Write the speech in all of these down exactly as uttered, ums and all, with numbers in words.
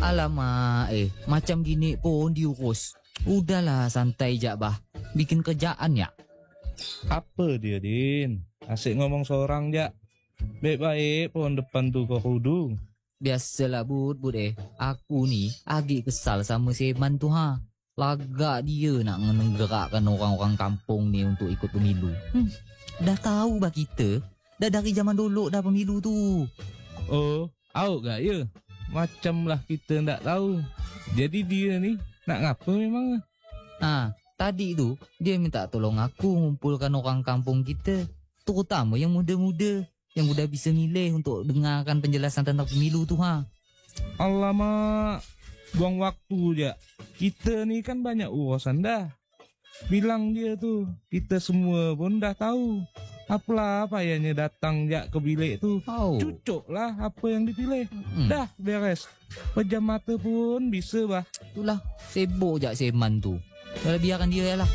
Alamak, eh, macam gini pun diurus. Udahlah, santai je, bah. Bikin kerjaan ya. Apa dia, Din? Asyik ngomong seorang je. Baik-baik pun depan tu kau hudu. Biasalah, Bud, Bud eh. Aku ni agak kesal sama si Eman tu, ha. Lagak dia nak menggerakkan orang-orang kampung ni untuk ikut pemilu. Hmm, dah tahu bah kita. Dah dari zaman dulu dah pemilu tu. Oh, tahu gak ya? Macam lah kita tak tahu. Jadi dia ni nak ngapa memang? Ah, tadi tu dia minta tolong aku ngumpulkan orang kampung kita, terutama yang muda-muda yang udah bisa milih untuk dengarkan penjelasan tentang pemilu tu, ha. Alamak, buang waktu je. Kita ni kan banyak urusan dah. Bilang dia tu, kita semua pun dah tahu. Apalah payahnya datang je ke bilik tu. Oh. Cucuk lah apa yang dipilih. Hmm. Dah beres. Pejam mata pun bisa bah. Itulah, sibuk je si Eman tu. Dah biarkan dia lah.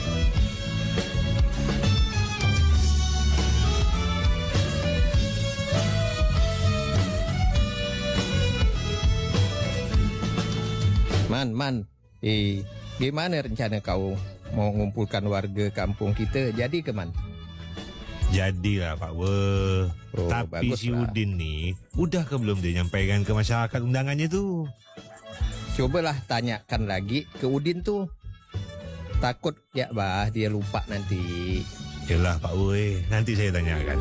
Man, Man, eh, gimana rencana kau mau mengumpulkan warga kampung kita? Jadi ke, Man? Jadilah, Pak Wer. Oh, Tapi si baguslah. Udin ni, udah ke belum dia nyampaikan ke masyarakat undangannya tu? Cobalah tanyakan lagi ke Udin tu. Takut ya, bah, dia lupa nanti. Yalah, Pak Wer, nanti saya tanyakan.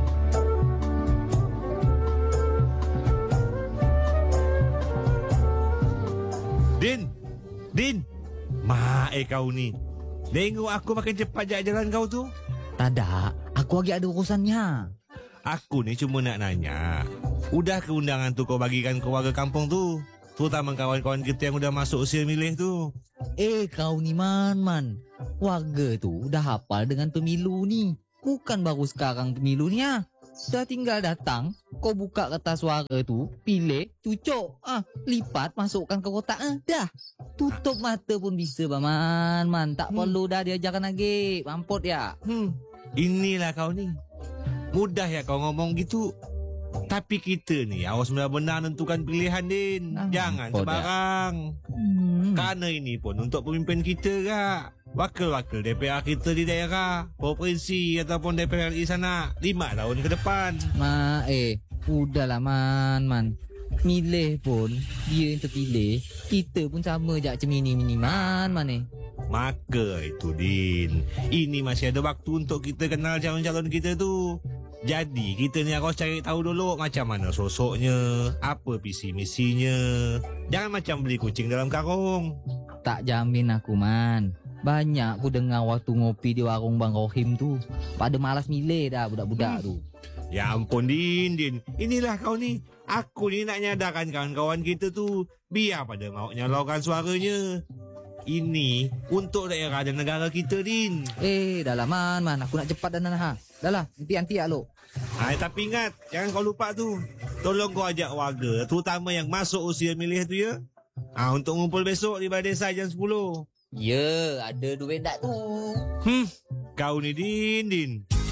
Din, Din, Mae kau ni. Tengok aku makin cepat je jalan kau tu. Tak ada, aku lagi ada urusannya. Aku ni cuma nak nanya, udah ke undangan tu kau bagikan ke warga kampung tu? Terutama kawan-kawan kita yang udah masuk usia milih tu. Eh, kau ni Man, Man. Warga tu dah hafal dengan pemilu ni. Bukan baru sekarang pemilu ni, ha. Dah tinggal datang, kau buka kertas suara tu, pilih, cucuk, ah, lipat, masukkan ke kotak, ah, dah. Tutup mata pun bisa, bah, Man, Man. Tak hmm. perlu dah diajarkan lagi. Mamput ya. Hmm, inilah kau ni. Mudah ya kau ngomong gitu. Tapi kita ni awas benar-benar nentukan pilihan, Din. Ah, Jangan mamput sebarang. Hmm. Kerana ini pun untuk pemimpin kita, Kak. Wakil-wakil D P R kita di daerah, provinsi ataupun D P R R I sana lima tahun ke depan. Ma, eh, udahlah Man, Man. Milih pun, dia yang terpilih. Kita pun sama je macam ini, ini Man, Man eh. Maka itu, Din, ini masih ada waktu untuk kita kenal calon-calon kita tu. Jadi kita ni harus cari tahu dulu macam mana sosoknya, apa visi misinya. Jangan macam beli kucing dalam karung. Tak jamin aku, Man. Banyak aku dengar waktu ngopi di warung Bang Rohim tu. Pada malas milih dah budak-budak hmm. tu. Ya ampun, Din, Din. Inilah kau ni. Aku ni nak nyadarkan kawan-kawan kita tu. Biar pada mau nyalurkan suaranya. Ini untuk daerah dan negara kita, Din. Eh, dah lah, Man, Man. Aku nak cepat dan ha. Dah lah, nanti-nanti ya lo. Hai, tapi ingat, jangan kau lupa tu. Tolong kau ajak warga, terutama yang masuk usia milih tu ya. Ah, untuk ngumpul besok di Balai Desa jam sepuluh. Ya, ada duit tak tu? Hmm, kau ni, Din, Din.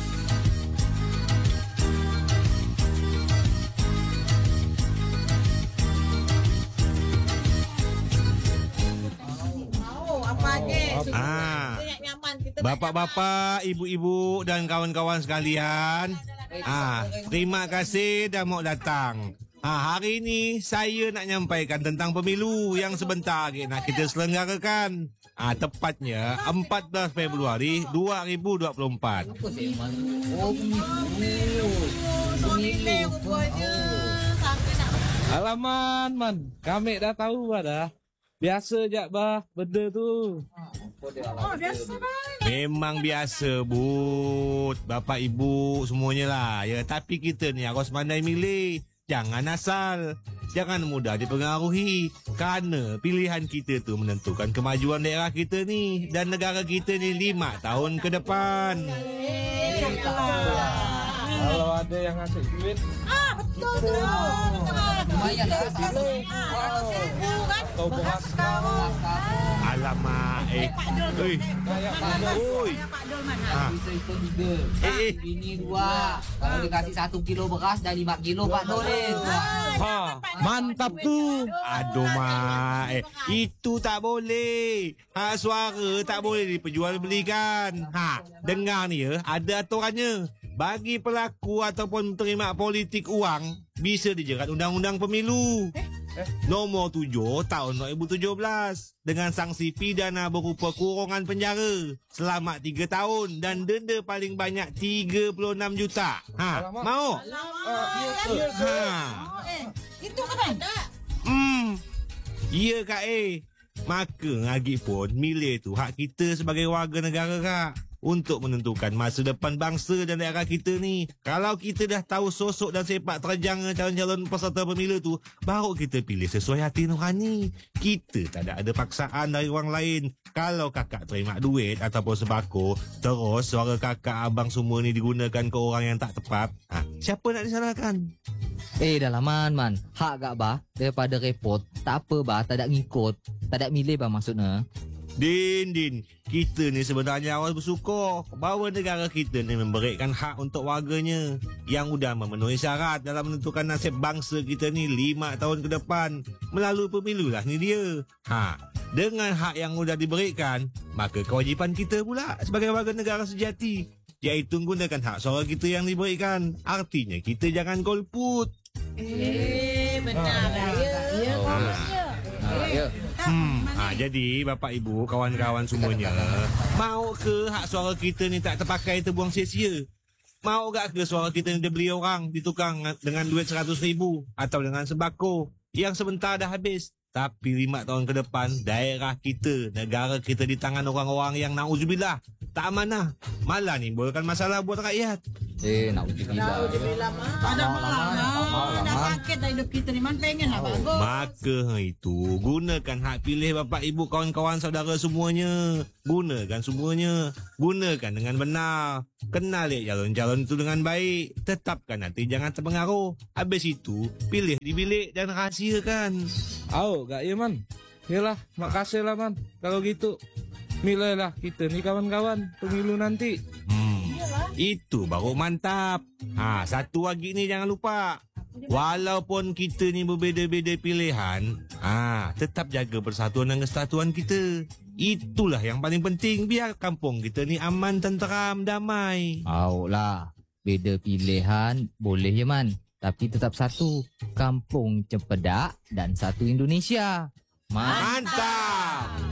Ah, bapak-bapak, ibu-ibu dan kawan-kawan sekalian, ah, terima kasih dah mau datang. Ah, hari ini saya nak nyampaikan tentang pemilu yang sebentar lagi nak kita selenggarakan. Ah, tepatnya empat belas Februari dua ribu dua puluh empat. Oh, pemilu rupanya. Alaman, Man. Kami dah tahu dah. Biasa je, bah, benda tu. Oh, biasa. Memang biasa, Bud. Bapak, Ibu, semuanya lah. Ya, tapi kita ni harus pandai milih. Jangan asal. Jangan mudah dipengaruhi. Kerana pilihan kita tu menentukan kemajuan daerah kita ni dan negara kita ni lima tahun ke depan. Kalau ada yang ngasih duit, Ah, betul tu. Lumayan lah. Ah, seribu kan? kau buat Kamu. Alamak. Eh. Pak Dol tu. Oi. Oi. Pak Dol man. Ah. Bisa ikut tiga. Eh, eh. Ini dua. Kalau dikasih satu kilo beras dah lima kilo Pak Dolin. Ha, mantap tu. Aduh mak, eh, itu tak boleh. Ha, suara tak boleh diperjualbelikan. Ha, dengar ni ya, ada aturannya. Bagi pelaku ataupun terima politik uang, bisa dijerat Undang-Undang Pemilu. Nombor tujuh tahun dua ribu tujuh belas dengan sanksi pidana berupa kurungan penjara selama tiga tahun dan denda paling banyak tiga puluh enam juta. Ha, mau? Ha. Eh, itu kan ada. Hmm. Ya Kak eh. Maka lagi pun milih tu hak kita sebagai warga negara Kak. Untuk menentukan masa depan bangsa dan daerah kita ni. Kalau kita dah tahu sosok dan sepak terjang calon-calon peserta pemilu tu, baru kita pilih sesuai hati nurani. Kita tak ada ada paksaan dari orang lain. Kalau kakak terima duit ataupun sembako, terus suara kakak abang semua ni digunakan ke orang yang tak tepat, ha, siapa nak disalahkan? Eh dah lah man man. Hak gak bah daripada repot. Tak apa bah, tak ada ngikut. Tak ada milih bah maksudnya. Din, Din, kita ni sebenarnya awal bersyukur bahawa negara kita ni memberikan hak untuk warganya yang sudah memenuhi syarat dalam menentukan nasib bangsa kita ni lima tahun ke depan melalui pemilu lah ni dia. Ha, dengan hak yang sudah diberikan, maka kewajipan kita pula sebagai warga negara sejati iaitu menggunakan hak suara kita yang diberikan. Artinya kita jangan golput. Eh, benar lah. Ya, bagusnya. Ha, ya. Hmm, ha, jadi Bapak Ibu, kawan-kawan semuanya, mau ke hak suara kita ni tak terpakai terbuang sia-sia? Mau gak ke suara kita ni dibeli orang, ditukang dengan duit seratus ribu atau dengan sembako yang sebentar dah habis? Tapi lima tahun ke depan, daerah kita, negara kita di tangan orang-orang yang na'udzubillah, tak amanah, malah nimbulkan masalah buat rakyat. Eh nak uji bila. Tak ada masalah. Dah sakit dah hidup kita ni. Man pengen lah bagus. Maka itu, gunakan hak pilih Bapak Ibu, kawan-kawan saudara semuanya. Gunakan semuanya. Gunakan dengan benar. Kenal calon-calon itu dengan baik. Tetapkan nanti jangan terpengaruh. Habis itu, pilih di bilik dan rahsiakan. Au, gak ya man. Yalah, makasih lah man. Kalau gitu, milihlah kita ni kawan-kawan pemilu nanti. Hmm, itu baru mantap. Ha, satu lagi ni jangan lupa. Walaupun kita ni berbeza-beza pilihan, ha, tetap jaga persatuan dan kesatuan kita. Itulah yang paling penting biar kampung kita ni aman, tenteram, damai. Au lah. Beda pilihan boleh je man. Tapi tetap satu. Kampung Cempedak dan satu Indonesia. Man. Mantap!